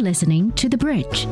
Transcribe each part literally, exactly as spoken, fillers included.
listening to The Bridge.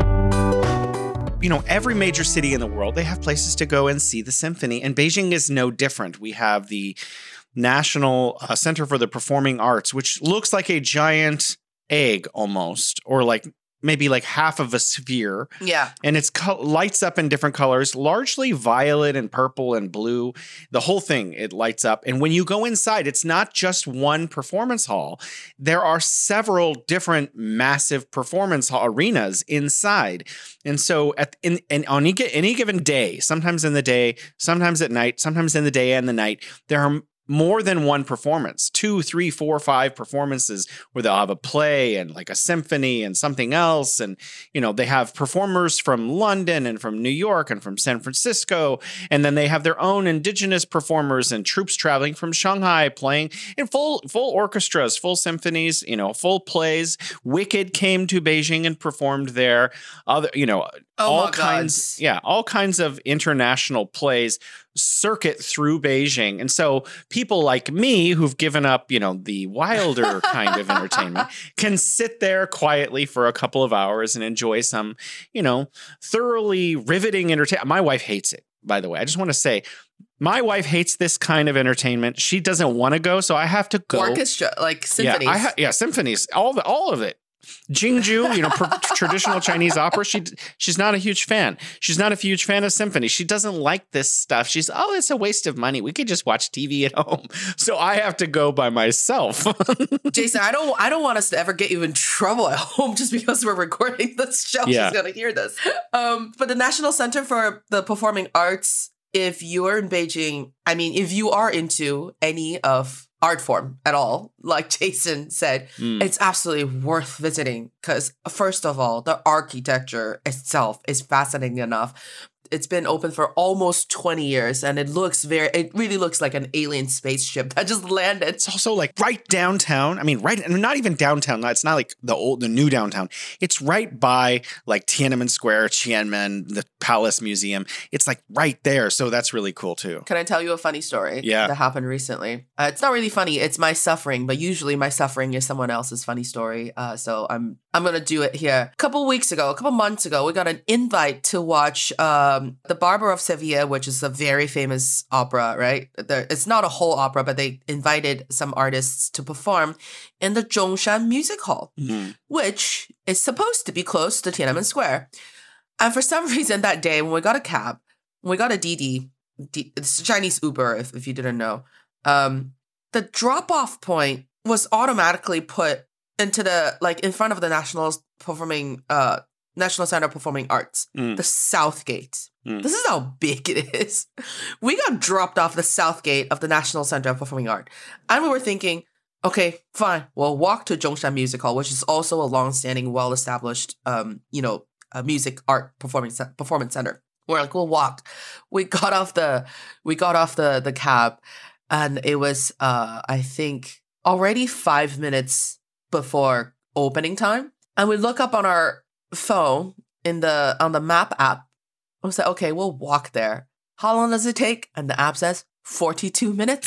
You know, every major city in the world, they have places to go and see the symphony. And Beijing is no different. We have the National uh, Center for the Performing Arts, which looks like a giant egg almost, or like maybe like half of a sphere. Yeah. And it's co- lights up in different colors, largely violet and purple and blue. The whole thing, it lights up. And when you go inside, it's not just one performance hall. There are several different massive performance hall arenas inside. And so at in, in on any, any given day, sometimes in the day, sometimes at night, sometimes in the day and the night, there are more than one performance, two, three, four, five performances where they'll have a play and like a symphony and something else. And, you know, they have performers from London and from New York and from San Francisco. And then they have their own indigenous performers and troops traveling from Shanghai playing in full, full orchestras, full symphonies, you know, full plays. Wicked came to Beijing and performed there. Other, you know, Oh all my kinds, God. yeah, all kinds of international plays circuit through Beijing. And so people like me who've given up, you know, the wilder kind of entertainment can sit there quietly for a couple of hours and enjoy some, you know, thoroughly riveting entertainment. My wife hates it, by the way. I just want to say, my wife hates this kind of entertainment. She doesn't want to go, so I have to go. Orchestra, like symphonies. Yeah, I ha- yeah, symphonies, all the all of it. Jingju, you know, pr- traditional Chinese opera. She she's not a huge fan. She's not a huge fan of symphony. She doesn't like this stuff. She's, oh, it's a waste of money. We could just watch T V at home. So I have to go by myself. Jason, I don't I don't want us to ever get you in trouble at home just because we're recording this show. Yeah. She's gonna hear this. Um, but the National Center for the Performing Arts, if you're in Beijing, I mean, if you are into any of art form at all, like Jason said, Mm. it's absolutely worth visiting because, first of all, the architecture itself is fascinating enough. It's been open for almost twenty years and it looks very, it really looks like an alien spaceship that just landed. It's also like right downtown. I mean, right, and not even downtown. It's not like the old, the new downtown. It's right by like Tiananmen Square, Tiananmen, the Palace Museum. It's like right there. So that's really cool too. Can I tell you a funny story Yeah. that happened recently? Uh, it's not really funny. It's my suffering, but usually my suffering is someone else's funny story. Uh, so I'm I'm gonna do it here. A couple weeks ago, a couple months ago, we got an invite to watch um, The Barber of Seville, which is a very famous opera, right? There, it's not a whole opera, but they invited some artists to perform in the Zhongshan Music Hall, Mhm. which is supposed to be close to Tiananmen Square. And for some reason that day, when we got a cab, when we got a Didi, D- it's Chinese Uber, if, if you didn't know, um, the drop-off point was automatically put into the, like, in front of the National Performing, uh, National Center of Performing Arts, Mm. the South Gate. Mm. This is how big it is. We got dropped off the South Gate of the National Center of Performing Art. And we were thinking, okay, fine, we'll walk to Zhongshan Music Hall, which is also a long-standing, well-established, um, you know, uh, music art performing ce- performance center. We're like, we'll walk. We got off the, we got off the the cab, and it was, uh, I think, already five minutes before opening time, and we look up on our phone in the on the map app. I was like, okay, we'll walk there. How long does it take? And the app says forty-two minutes.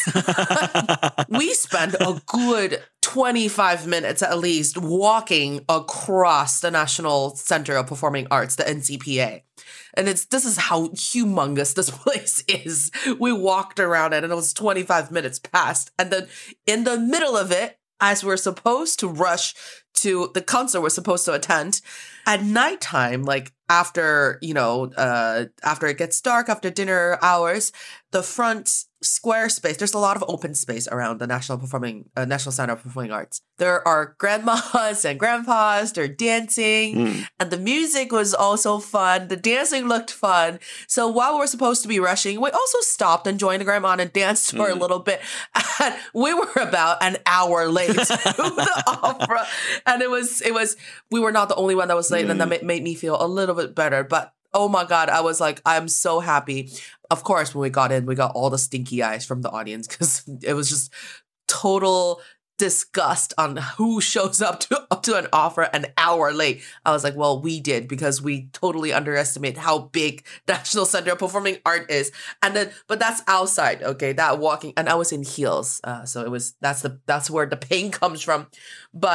We spent a good twenty-five minutes at least walking across the National Center of Performing Arts, the N C P A. And it's this is how humongous this place is. We walked around it and it was twenty-five minutes past. And then in the middle of it, as we're supposed to rush to the concert we're supposed to attend, at nighttime, like after, you know, uh, after it gets dark, after dinner hours, the front square space, there's a lot of open space around the National Performing uh, National Center of Performing Arts. There are grandmas and grandpas, they're dancing, Mm. and the music was also fun. The dancing looked fun. So while we're supposed to be rushing, we also stopped and joined the grandma and danced for a Mm. little bit. And we were about an hour late to the opera. And it was, it was, we were not the only one that was late, and that Mm. ma- made me feel a little bit better. But oh my God, I was like, I'm so happy. Of course, when we got in, we got all the stinky eyes from the audience because it was just total disgust on who shows up to up to an opera an hour late. I was like, well, we did because we totally underestimate how big National Center of Performing Art is. And then, but that's outside, okay? That walking, and I was in heels, uh, so it was that's the that's where the pain comes from. But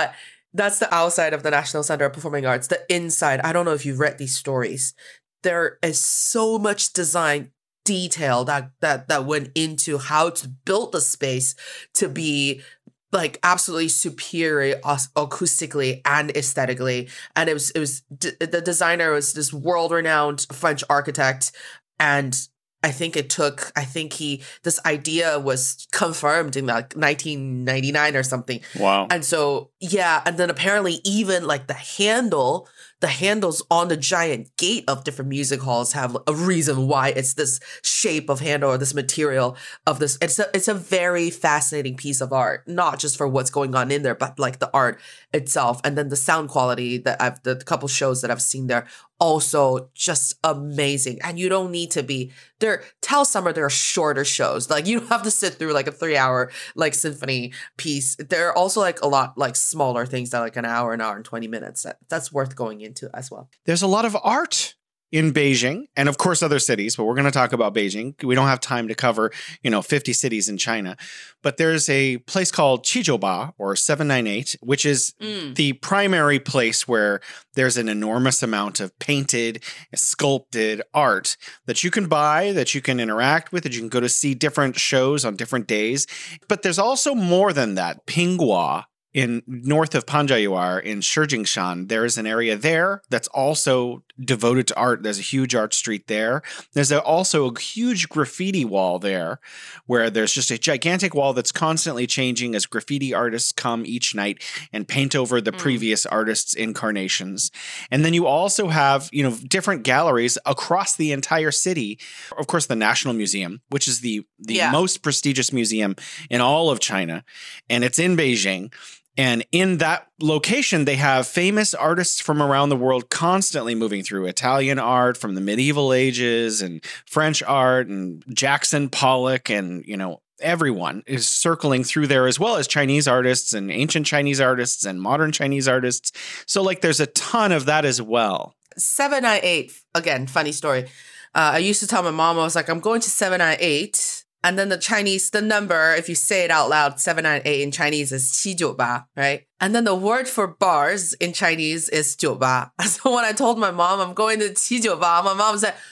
That's the outside of the National Center of Performing Arts. The inside, I don't know if you've read these stories. There is so much design detail that that that went into how to build the space to be like absolutely superior acoustically and aesthetically. And it was it was the designer was this world-renowned French architect, and I think it took, I think he, this idea was confirmed in like nineteen ninety-nine or something. Wow. And so, yeah. And then apparently even like the handle, the handles on the giant gate of different music halls have a reason why it's this shape of handle or this material of this. It's a, it's a very fascinating piece of art, not just for what's going on in there, but like the art itself. And then the sound quality that I've, the couple shows that I've seen there, also just amazing. And you don't need to be there. Tell Summer there are shorter shows. Like you don't have to sit through like a three hour like symphony piece. There are also like a lot like smaller things that like an hour, an hour and twenty minutes. That, that's worth going into as well. There's a lot of art in Beijing and of course other cities, but we're going to talk about Beijing. We don't have time to cover, you know, fifty cities in China, but there's a place called Qijiuba or seven ninety-eight, which is mm. the primary place where there's an enormous amount of painted, sculpted art that you can buy, that you can interact with, that you can go to see different shows on different days. But there's also more than that. Pinghua, in north of Panjayuar in Shijingshan, there is an area there that's also devoted to art. There's a huge art street there. There's a, also a huge graffiti wall there where there's just a gigantic wall that's constantly changing as graffiti artists come each night and paint over the mm. previous artists' incarnations. And then you also have, you know, different galleries across the entire city. Of course, the National Museum, which is the, the yeah. most prestigious museum in all of China, and it's in Beijing. And in that location, they have famous artists from around the world constantly moving through. Italian art from the medieval ages and French art and Jackson Pollock and, you know, everyone is circling through there, as well as Chinese artists and ancient Chinese artists and modern Chinese artists. So like there's a ton of that as well. seven ninety-eight, again, funny story. Uh, I used to tell my mom, I was like, I'm going to seven ninety-eight. And then the Chinese, the number, if you say it out loud, seven ninety-eight in Chinese is qi jiu ba, right? And then the word for bars in Chinese is jiu ba. So when I told my mom I'm going to qi jiu ba, my mom said,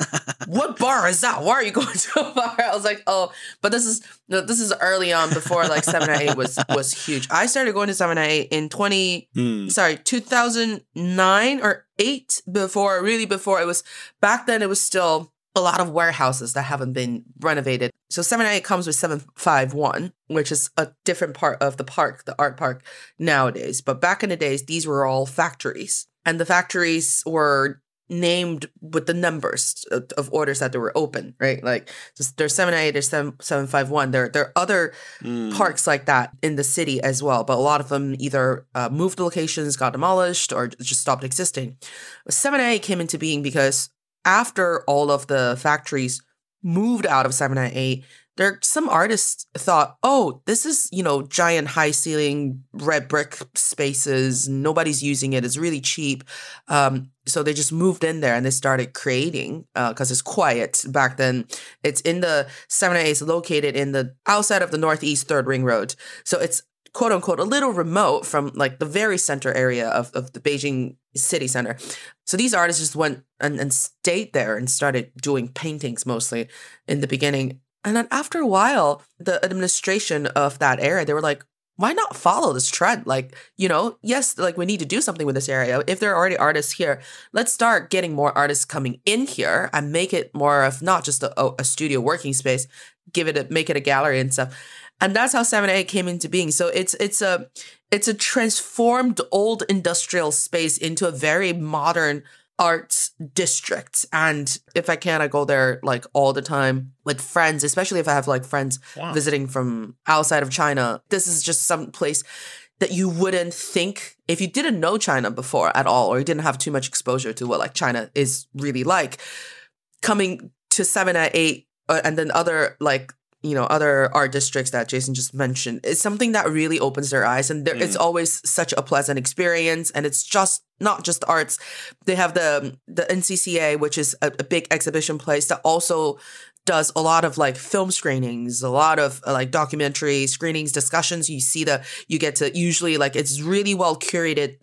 what bar is that? Why are you going to a bar? I was like, oh, but this is no, this is early on before like seven ninety-eight was was huge. I started going to seven ninety-eight in twenty, mm. sorry, two thousand nine or eight, before, really before it was, back then it was still a lot of warehouses that haven't been renovated. So seven ninety-eight comes with seven fifty-one, which is a different part of the park, the art park nowadays. But back in the days, these were all factories. And the factories were named with the numbers of, of orders that they were open, right? Like just, there's seven ninety-eight, there's seven fifty-one. There, there are other mm. parks like that in the city as well. But a lot of them either uh, moved locations, got demolished, or just stopped existing. seven ninety-eight came into being because after all of the factories moved out of seven ninety-eight, there some artists thought, oh, this is, you know, giant high ceiling red brick spaces. Nobody's using it. It's really cheap. Um, so they just moved in there and they started creating because uh, it's quiet back then. It's in the seven ninety-eight is located in the outside of the Northeast Third Ring Road. So it's quote unquote, a little remote from like the very center area of, of the Beijing city center. So these artists just went and, and stayed there and started doing paintings mostly in the beginning. And then after a while, the administration of that area, they were like, why not follow this trend? Like, you know, yes, like we need to do something with this area. If there are already artists here, let's start getting more artists coming in here and make it more of not just a, a studio working space, give it a, make it a gallery and stuff. And that's how seven eight came into being. So it's it's a it's a transformed old industrial space into a very modern arts district. And if I can, I go there like all the time with friends, especially if I have like friends wow. visiting from outside of China. This is just some place that you wouldn't think if you didn't know China before at all, or you didn't have too much exposure to what like China is really like. Coming to seven eight uh, and then other like you know, other art districts that Jason just mentioned, it's something that really opens their eyes. And there, mm. it's always such a pleasant experience. And it's just not just arts. They have the the N C C A, which is a, a big exhibition place that also does a lot of like film screenings, a lot of uh, like documentary screenings, discussions. You see the, you get to usually like, it's really well curated